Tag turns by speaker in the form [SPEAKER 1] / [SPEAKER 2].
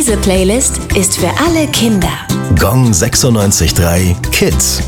[SPEAKER 1] Diese Playlist ist für alle Kinder.
[SPEAKER 2] Gong 96.3 Kids.